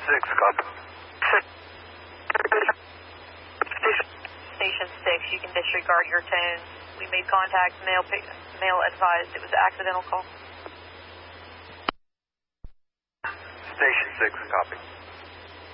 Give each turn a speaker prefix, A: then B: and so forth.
A: 6, copy.
B: Station 6, you can disregard your tone. We made contact, male advised it was an accidental call.
A: Station 6, copy.